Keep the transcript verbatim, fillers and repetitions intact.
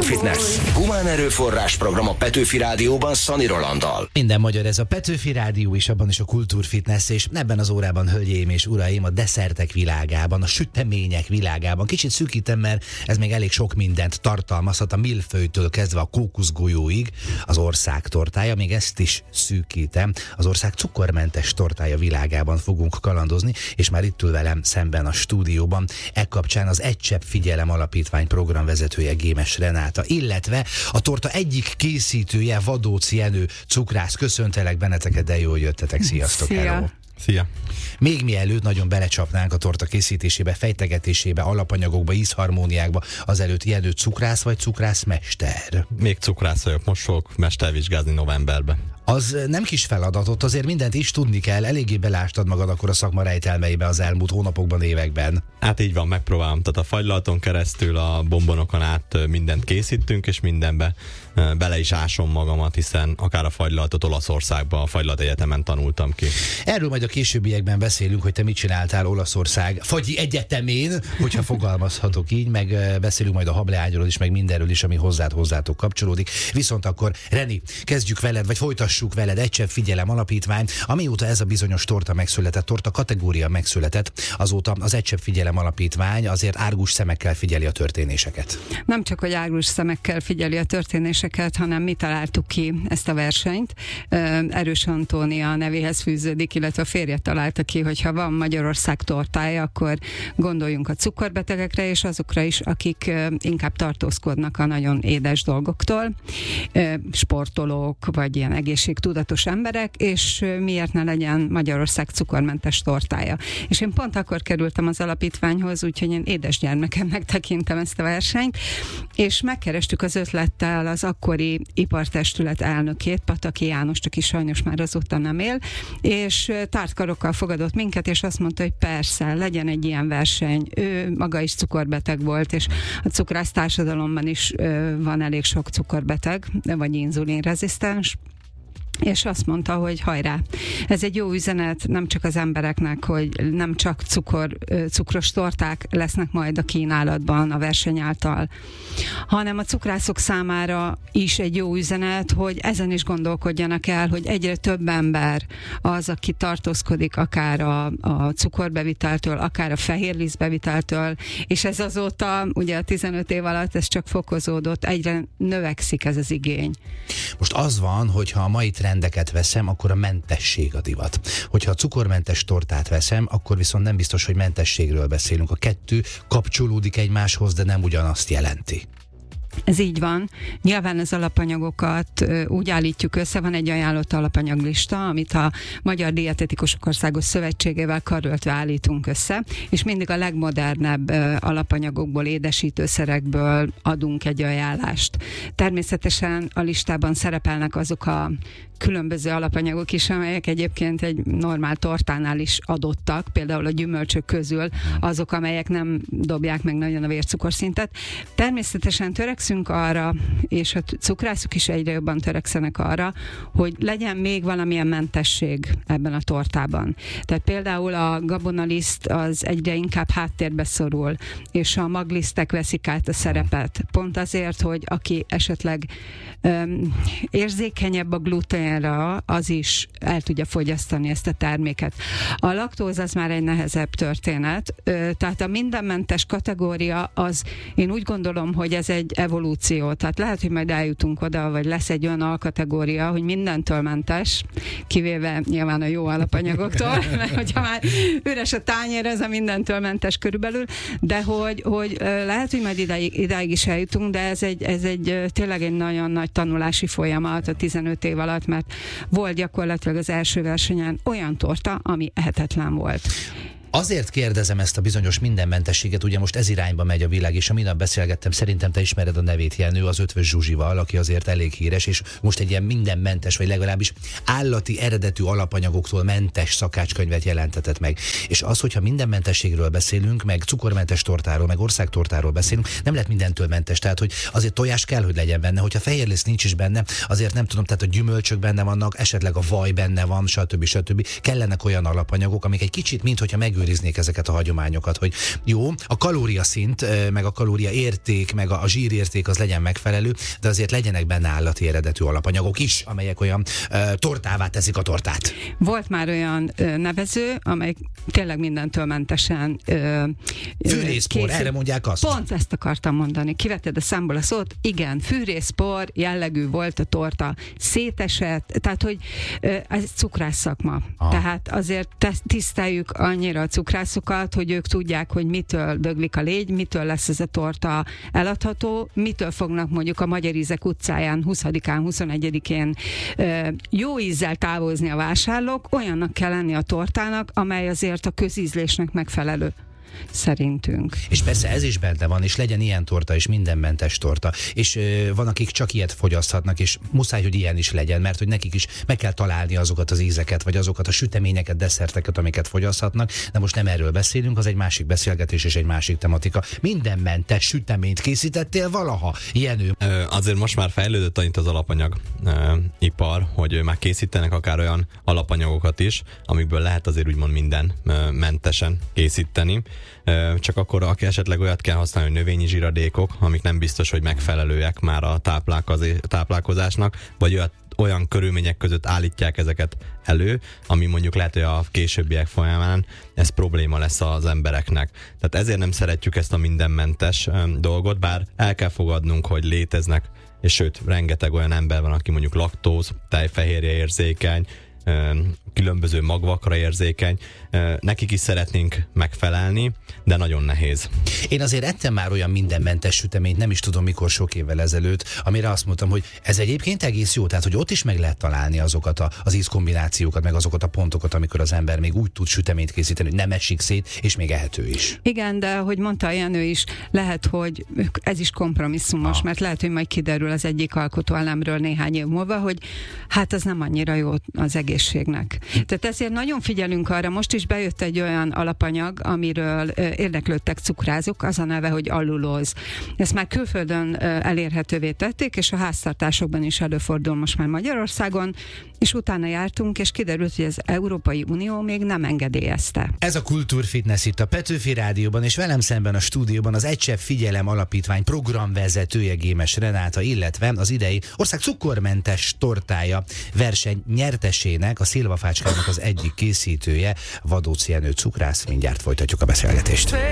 Kultúrfitness. Humán erőforrás program a Petőfi Rádióban Szani Rolanddal. Minden magyar, ez a Petőfi Rádió, és abban is a Kultúrfitness, és ebben az órában, hölgyeim és uraim, a desszertek világában, a sütemények világában. Kicsit szűkítem, mert ez még elég sok mindent tartalmazhat, a millefeuilletől kezdve a kókuszgolyóig, az ország tortája, még ezt is szűkítem. Az ország cukormentes tortája világában fogunk kalandozni, és már itt ül velem szemben a stúdióban, e kapcsán az Egy Csepp Figyelem Alapítvány programvezetője, Gémes Renáta, illetve a torta egyik készítője, Vadóczy Jenő, cukrász. Köszöntelek benneteket, de jól jöttetek. Sziasztok! Szia. Hello. Szia! Még mielőtt nagyon belecsapnánk a torta készítésébe, fejtegetésébe, alapanyagokba, ízharmóniákba, azelőtt Jenő cukrász vagy cukrászmester? Még cukrász vagyok, most fogok mestervizsgázni novemberben. Az nem kis feladatot, azért mindent is tudni kell, eléggé belástad magad akkor a szakma rejtelmeibe az elmúlt hónapokban, években. Hát így van, megpróbálom. Tehát a fagylalton keresztül, a bombonokon át mindent készítünk, és mindenbe bele is ásom magamat, hiszen akár a fagylaltot Olaszországban, a Fagylalt Egyetemen tanultam ki. Erről majd a későbbiekben beszélünk, hogy te mit csináltál Olaszország Fagyi Egyetemén, hogyha fogalmazhatok így, meg beszélünk majd a hableányról is, meg mindenről is, ami hozzád hozzátok kapcsolódik. Viszont akkor, Reni, kezdjük veled, vagy folytassuk veled. Egy Csepp Figyelem Alapítvány. Amióta ez a bizonyos torta megszületett, torta kategória megszületett, azóta az Egy Csepp Figyelem Alapítvány azért árgus szemekkel figyeli a történéseket. Nem csak, hogy árgus szemekkel figyeli a történéseket, hanem mi találtuk ki ezt a versenyt. Erős Antónia nevéhez fűződik, illetve a férje találta ki, hogy ha van Magyarország tortája, akkor gondoljunk a cukorbetegekre, és azokra is, akik inkább tartózkodnak a nagyon édes dolgoktól, sportolók, vagy ilyen egészségtudatos emberek, és miért ne legyen Magyarország cukormentes tortája. És én pont akkor kerültem az alapítványhoz, úgyhogy én édesgyermekemnek tekintem ezt a versenyt, és megkerestük az ötlettel az akkori ipartestület elnökét, Pataki Jánost, aki sajnos már azóta nem él, és tárt karokkal fogadott minket, és azt mondta, hogy persze, legyen egy ilyen verseny. Ő maga is cukorbeteg volt, és a cukrász társadalomban is van elég sok cukorbeteg, vagy inzulinrezisztens, és azt mondta, hogy hajrá, ez egy jó üzenet nem csak az embereknek, hogy nem csak cukor, cukros torták lesznek majd a kínálatban a verseny által, hanem a cukrászok számára is egy jó üzenet, hogy ezen is gondolkodjanak el, hogy egyre több ember az, aki tartózkodik akár a, a cukorbeviteltől, akár a fehérlisztbeviteltől, és ez azóta, ugye a tizenöt év alatt ez csak fokozódott, egyre növekszik ez az igény. Most az van, hogyha a mai trendeket veszem, akkor a mentesség a divat. Hogyha a cukormentes tortát veszem, akkor viszont nem biztos, hogy mentességről beszélünk. A kettő kapcsolódik egymáshoz, de nem ugyanazt jelenti. Ez így van. Nyilván az alapanyagokat úgy állítjuk össze, van egy ajánlott alapanyaglista, amit a Magyar Dietetikusok Országos Szövetségével karöltve állítunk össze, és mindig a legmodernebb alapanyagokból, édesítőszerekből adunk egy ajánlást. Természetesen a listában szerepelnek azok a különböző alapanyagok is, amelyek egyébként egy normál tortánál is adottak, például a gyümölcsök közül azok, amelyek nem dobják meg nagyon a vércukorszintet. Természetesen törekszünk arra, és a cukrászok is egyre jobban törekszenek arra, hogy legyen még valamilyen mentesség ebben a tortában. Tehát például a gabonaliszt az egyre inkább háttérbe szorul, és a maglisztek veszik át a szerepet. Pont azért, hogy aki esetleg öm, érzékenyebb a glutén, az is el tudja fogyasztani ezt a terméket. A laktóz az már egy nehezebb történet, tehát a mindenmentes kategória az, én úgy gondolom, hogy ez egy evolúció, tehát lehet, hogy majd eljutunk oda, vagy lesz egy olyan alkategória, hogy mindentől mentes, kivéve nyilván a jó alapanyagoktól, mert hogyha már üres a tányér, ez a mindentől mentes körülbelül, de hogy, hogy lehet, hogy majd idáig, idáig is eljutunk, de ez egy, ez egy tényleg egy nagyon nagy tanulási folyamat a tizenöt év alatt, mert volt gyakorlatilag az első versenyen olyan torta, ami ehetetlen volt. Azért kérdezem ezt a bizonyos mindenmentességet, ugye most ez irányba megy a világ, és a minap beszélgettem, szerintem te ismered a nevét, Jenő, az Ötvös Zsuzsival, aki azért elég híres, és most egy ilyen mindenmentes, vagy legalábbis állati eredetű alapanyagoktól mentes szakácskönyvet jelentetett meg. És az, hogyha mindenmentességről beszélünk, meg cukormentes tortáról, meg országtortáról beszélünk, nem lehet mindentől mentes, tehát hogy azért tojás kell, hogy legyen benne, hogyha fehérliszt nincs is benne, azért nem tudom, tehát a gyümölcsök benne vannak, esetleg a vaj benne van, stb. stb. Kellenek olyan alapanyagok, amik egy kicsit, minthogyha megül megőriznék ezeket a hagyományokat, hogy jó, a kalóriaszint, meg a kalória érték, meg a zsírérték az legyen megfelelő, de azért legyenek benne állati eredetű alapanyagok is, amelyek olyan uh, tortává teszik a tortát. Volt már olyan ö, nevező, amely tényleg mindentől mentesen ö, fűrészpor, erre mondják azt. Pont ezt akartam mondani. Kivetted a számból a szót, igen, fűrészpor jellegű volt a torta, szétesett, tehát hogy ö, ez cukrász szakma. Aha. Tehát azért tiszteljük annyira a cukrászokat, hogy ők tudják, hogy mitől döglik a légy, mitől lesz ez a torta eladható, mitől fognak mondjuk a Magyar Ízek utcáján huszadikán, huszonegyedikén ö, jó ízzel távozni a vásárlók, olyannak kell lenni a tortának, amely azért a közízlésnek megfelelő. Szerintünk. És persze ez is benne van, és legyen ilyen torta, és mindenmentes torta. És ö, van, akik csak ilyet fogyaszthatnak, és muszáj, hogy ilyen is legyen, mert hogy nekik is meg kell találni azokat az ízeket, vagy azokat a süteményeket, desszerteket, amiket fogyaszthatnak. De most nem erről beszélünk, az egy másik beszélgetés és egy másik tematika. Mindenmentes süteményt készítettél valaha, Jenő? Ö, azért most már fejlődött annyit az alapanyag ö, ipar, hogy már készítenek akár olyan alapanyagokat is, amikből lehet azért úgymond minden ö, mentesen készíteni. Csak akkor, aki esetleg olyat kell használni, hogy növényi zsiradékok, amik nem biztos, hogy megfelelőek már a táplálkozásnak, vagy olyat, olyan körülmények között állítják ezeket elő, ami mondjuk lehet, hogy a későbbiek folyamán ez probléma lesz az embereknek. Tehát ezért nem szeretjük ezt a mindenmentes dolgot, bár el kell fogadnunk, hogy léteznek, és sőt, rengeteg olyan ember van, aki mondjuk laktóz, tejfehérje érzékeny, különböző magvakra érzékeny, nekik is szeretnénk megfelelni, de nagyon nehéz. Én azért ettem már olyan mindenmentes süteményt, nem is tudom mikor, sok évvel ezelőtt, amire azt mondtam, hogy ez egyébként egész jó, tehát hogy ott is meg lehet találni azokat a, az ízkombinációkat, meg azokat a pontokat, amikor az ember még úgy tud süteményt készíteni, hogy nem esik szét, és még ehető is. Igen, de ahogy mondta Jenő is, lehet, hogy ez is kompromisszumos, ah. mert lehet, hogy majd kiderül az egyik alkotóelemről néhány év múlva, hogy hát az nem annyira jó az egészségnek. Tehát ezért nagyon figyelünk arra, most is bejött egy olyan alapanyag, amiről érdeklődtek cukrázók, az a neve, hogy allulóz. Ezt már külföldön elérhetővé tették, és a háztartásokban is előfordul most már Magyarországon, és utána jártunk, és kiderült, hogy az Európai Unió még nem engedélyezte. Ez a Kultúrfitness itt a Petőfi Rádióban, és velem szemben a stúdióban az Egy Csepp Figyelem Alapítvány programvezetője, Gémes Renáta, illetve az idei ország cukormentes tortája verseny nyertesének, a Szilvafácskának az egyik készítője, Vadóc Jenő cukrász. Mindjárt folytatjuk a beszélgetést.